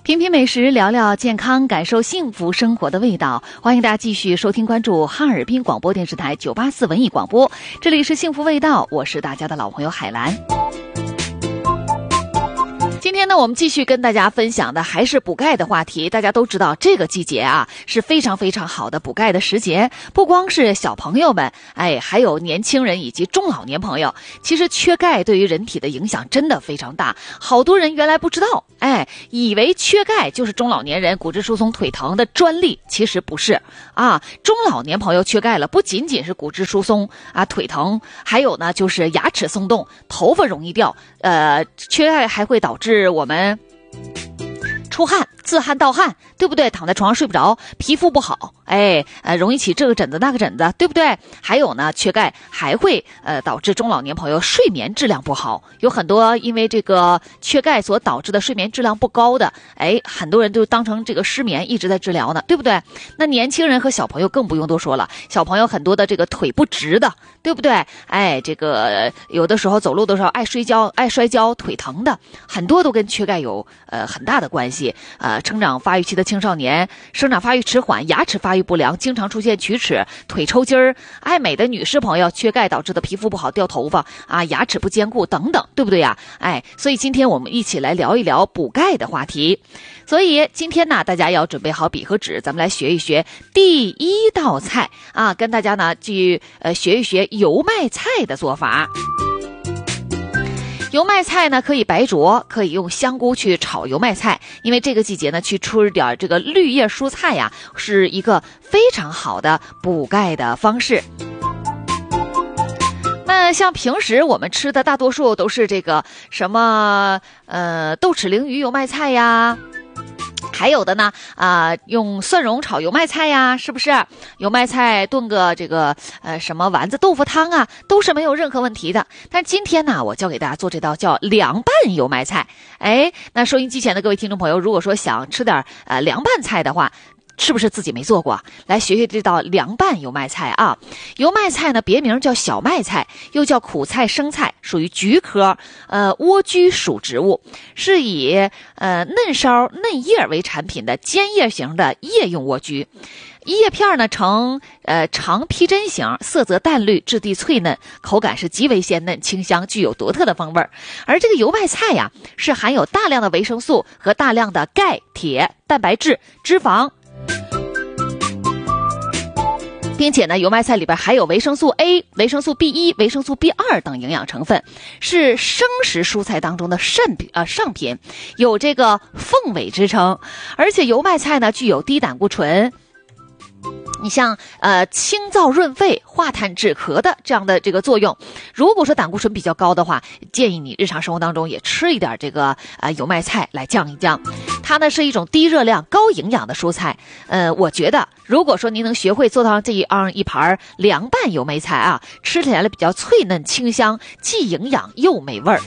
品品美食，聊聊健康，感受幸福生活的味道。欢迎大家继续收听关注哈尔滨广播电视台984文艺广播，这里是幸福味道，我是大家的老朋友海兰。今天呢，我们继续跟大家分享的还是补钙的话题。大家都知道，这个季节啊是非常非常好的补钙的时节。不光是小朋友们，还有年轻人以及中老年朋友。其实缺钙对于人体的影响真的非常大。好多人原来不知道，以为缺钙就是中老年人骨质疏松、腿疼的专利，其实不是啊。中老年朋友缺钙了，不仅仅是骨质疏松啊、腿疼，还有呢就是牙齿松动、头发容易掉。缺钙还会导致我们出汗、自汗、盗汗，对不对？躺在床上睡不着，皮肤不好，容易起这个疹子那个疹子，对不对？还有呢，缺钙还会导致中老年朋友睡眠质量不好，有很多因为这个缺钙所导致的睡眠质量不高的，很多人就当成这个失眠一直在治疗呢，对不对？那年轻人和小朋友更不用多说了，小朋友很多的这个腿不直的，对不对？这个有的时候走路的时候爱摔跤、腿疼的，很多都跟缺钙有很大的关系。成长发育期的青少年，生长发育迟缓，牙齿发育不良，经常出现龋齿、腿抽筋儿，爱美的女士朋友，缺钙导致的皮肤不好、掉头发啊，牙齿不坚固等等，对不对呀？所以今天我们一起来聊一聊补钙的话题。所以今天呢，大家要准备好笔和纸，咱们来学一学第一道菜啊，跟大家呢去学一学油麦菜的做法。油麦菜呢可以白灼，可以用香菇去炒油麦菜，因为这个季节呢去吃点这个绿叶蔬菜呀，是一个非常好的补钙的方式。那像平时我们吃的大多数都是这个什么豆豉鲮鱼油麦菜呀，还有的呢用蒜蓉炒油麦菜呀，是不是？油麦菜炖个这个什么丸子豆腐汤啊，都是没有任何问题的。但今天呢，我教给大家做这道叫凉拌油麦菜。那收音机前的各位听众朋友，如果说想吃点凉拌菜的话，是不是自己没做过？来学学这道凉拌油麦菜啊！油麦菜呢，别名叫小麦菜，又叫苦菜、生菜，属于菊科莴苣属植物，是以嫩梢嫩叶为产品的尖叶型的叶用莴苣。叶片呢呈长披针形，色泽淡绿，质地脆嫩，口感是极为鲜嫩清香，具有独特的风味。而这个油麦菜呀，是含有大量的维生素和大量的钙、铁、蛋白质、脂肪，并且呢，油麦菜里边还有维生素 A、维生素 B1、维生素 B2 等营养成分，是生食蔬菜当中的上品，有这个凤尾之称。而且油麦菜呢，具有低胆固醇，你像清燥润肺、化痰止咳的这样的这个作用。如果说胆固醇比较高的话，建议你日常生活当中也吃一点这个油麦菜来降一降。它呢是一种低热量、高营养的蔬菜。我觉得如果说您能学会做到这样一盘凉拌油麦菜啊，吃起来比较脆嫩清香，既营养又美味儿。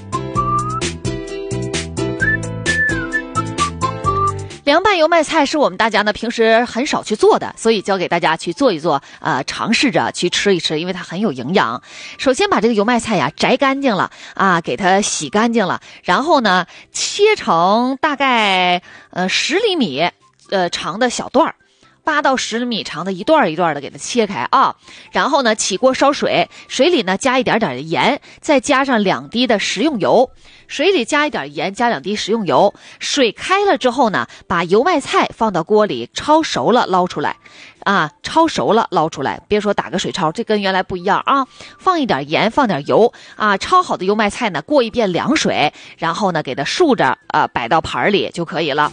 凉拌油麦菜是我们大家呢平时很少去做的，所以教给大家去做一做，尝试着去吃一吃，因为它很有营养。首先把这个油麦菜呀摘干净了啊，给它洗干净了，然后呢切成大概10厘米长的小段儿。8到10厘米长的一段一段的给它切开啊，然后呢起锅烧水，水里呢加一点点的盐，再加上2滴的食用油，水里加一点盐，加2滴食用油，水开了之后呢，把油麦菜放到锅里焯熟了捞出来啊，焯熟了捞出来，别说打个水焯，这跟原来不一样啊，放一点盐，放点油啊，焯好的油麦菜呢过一遍凉水，然后呢给它竖着摆到盘里就可以了。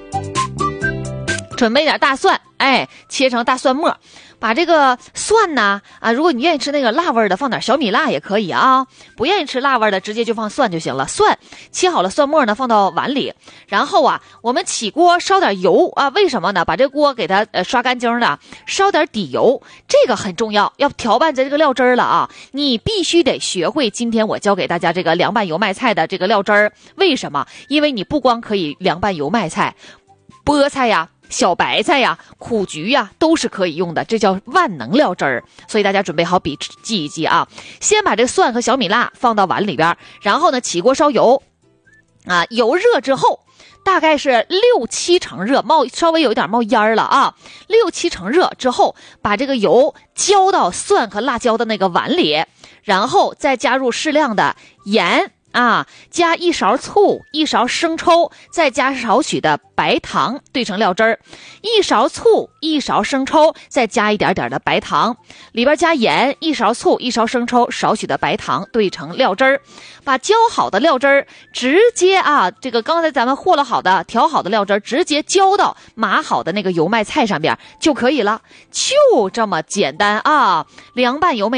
准备点大蒜，切成大蒜末，把这个蒜呢如果你愿意吃那个辣味的，放点小米辣也可以啊。不愿意吃辣味的，直接就放蒜就行了。蒜切好了，蒜末呢放到碗里，然后我们起锅烧点油啊。为什么呢？把这锅给它刷干净的，烧点底油，这个很重要，要调拌这个料汁儿了啊。你必须得学会今天我教给大家这个凉拌油麦菜的这个料汁儿。为什么？因为你不光可以凉拌油麦菜，菠菜呀、小白菜呀、苦菊呀都是可以用的，这叫万能料汁儿。所以大家准备好笔记一记啊。先把这个蒜和小米辣放到碗里边，然后呢起锅烧油， 油热之后，大概是6-7成热，稍微有一点冒烟了啊，6-7成热之后，把这个油浇到蒜和辣椒的那个碗里，然后再加入适量的盐加1勺醋，1勺生抽，再加少许的白糖兑成料汁儿，1勺醋，1勺生抽，再加一点点的白糖，里边加盐，1勺醋，1勺生抽，少许的白糖兑成料汁儿，把浇好的料汁儿直接这个刚才咱们和了好的调好的料汁儿直接浇到码好的那个油麦菜上边就可以了，就这么简单凉拌油麦